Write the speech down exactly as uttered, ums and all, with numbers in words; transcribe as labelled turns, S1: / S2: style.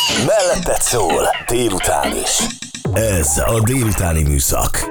S1: Melletted szól, délután is. Ez a délutáni műszak.